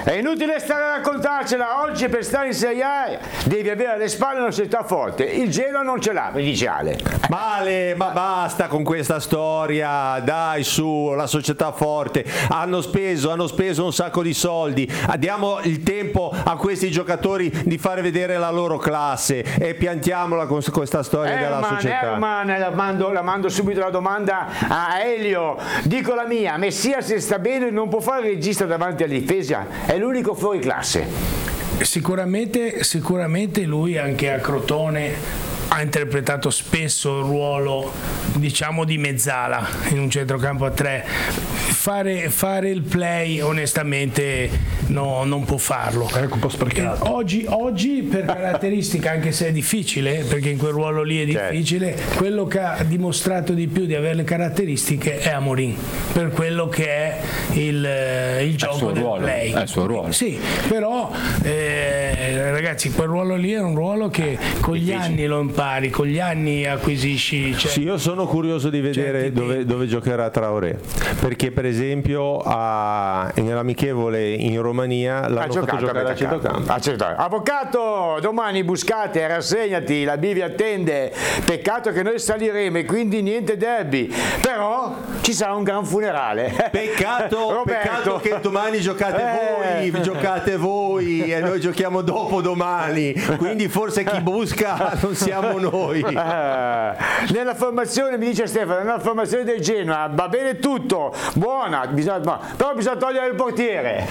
è inutile stare a raccontarcela. Oggi per stare in Serie A devi avere alle spalle una società forte. Il Genoa non ce l'ha, mi dice Ale. Male, ma basta con questa storia, dai su, la società forte, hanno speso un sacco di soldi, diamo il tempo a questi giocatori di fare vedere la loro classe e piantiamola con questa storia della società. La mando subito la domanda a Elio, dico la mia, Messia se sta bene non può fare il regista davanti alla difesa, è l'unico fuori classe. Sicuramente lui anche a Crotone ha interpretato spesso il ruolo, diciamo, di mezzala in un centrocampo a 3. Fare il play onestamente non può farlo. È un po' sprecato. Oggi per caratteristica, anche se è difficile, perché in quel ruolo lì è difficile, quello che ha dimostrato di più di avere le caratteristiche è Amorim, per quello che è il gioco del play. È il suo ruolo. Sì, però ragazzi, quel ruolo lì è un ruolo che con gli anni lo impari, con gli anni acquisisci. Sì, io sono curioso di vedere dove giocherà Traoré, perché per esempio nell'amichevole in Romania l'hanno fatto giocare a centrocampo. Avvocato, domani buscate, rassegnati, la Bivi attende. Peccato che noi saliremo e quindi niente derby, però ci sarà un gran funerale. Peccato che domani giocate voi e noi giochiamo dopo domani, quindi forse chi busca non siamo noi. Nella formazione, mi dice Stefano, nella formazione del Genoa va bene tutto, buona, però bisogna togliere il portiere.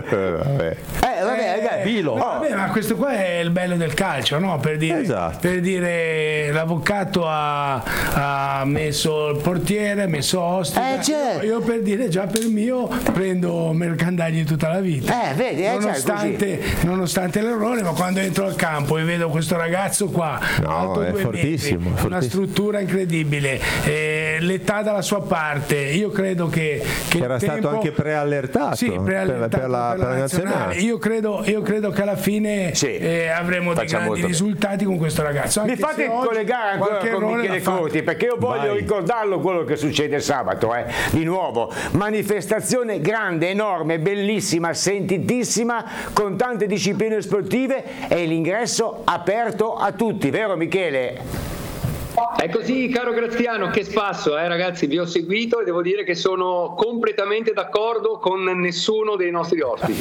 Ma questo qua è il bello del calcio, no? Per dire l'avvocato ha messo il portiere, ha messo Ostica. Io per dire già per mio prendo Mercandagli tutta la vita. Nonostante l'errore, ma quando entro al campo e vedo questo ragazzo qua, alto 2 fortissimo, metri, una struttura incredibile, l'età dalla sua parte, io credo che era stato anche preallertato, per la nazionale. Io credo che alla fine avremo dei grandi risultati con questo ragazzo. Mi fate collegare ancora con Michele Corti, perché io voglio ricordarlo quello che succede sabato. Di nuovo, manifestazione grande, enorme, bellissima, sentitissima, con tante discipline sportive e l'ingresso aperto a tutti, vero Michele? È così, caro Graziano, che spasso, ragazzi, vi ho seguito e devo dire che sono completamente d'accordo con nessuno dei nostri ospiti.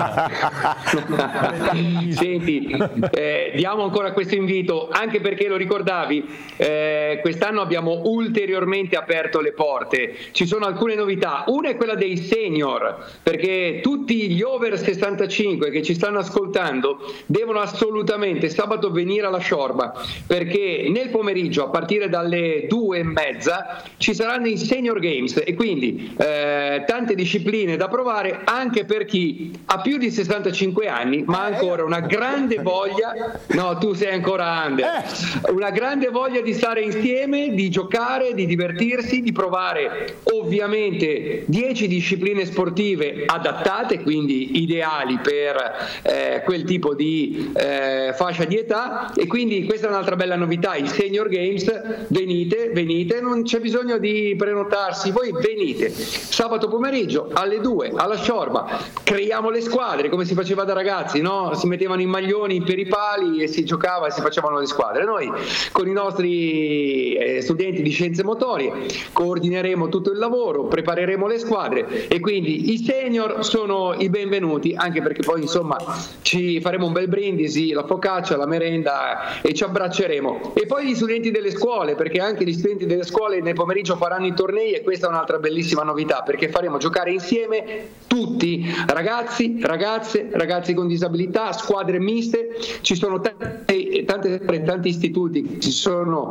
Senti, diamo ancora questo invito, anche perché lo ricordavi, quest'anno abbiamo ulteriormente aperto le porte, ci sono alcune novità, una è quella dei senior, perché tutti gli over 65 che ci stanno ascoltando devono assolutamente sabato venire alla Sciorba, perché nel pomeriggio a partire dalle 2:30 ci saranno i Senior Games e quindi tante discipline da provare anche per chi ha più di 65 anni ma ha ancora una grande voglia, no tu sei ancora under, una grande voglia di stare insieme, di giocare, di divertirsi, di provare ovviamente 10 discipline sportive adattate, quindi ideali per quel tipo di fascia di età, e quindi questa è un'altra bella novità, i Senior Games. Venite, non c'è bisogno di prenotarsi, voi venite sabato pomeriggio alle 2 alla Sciorba, creiamo le squadre come si faceva da ragazzi, no? Si mettevano i maglioni per i pali e si giocava e si facevano le squadre. Noi con i nostri studenti di scienze motorie coordineremo tutto il lavoro, prepareremo le squadre e quindi i senior sono i benvenuti, anche perché poi insomma ci faremo un bel brindisi, la focaccia, la merenda e ci abbracceremo. E poi gli studenti delle scuole, perché anche gli studenti delle scuole nel pomeriggio faranno i tornei e questa è un'altra bellissima novità, perché faremo giocare insieme tutti, ragazzi, ragazze, ragazzi con disabilità, squadre miste, ci sono tanti istituti, ci sono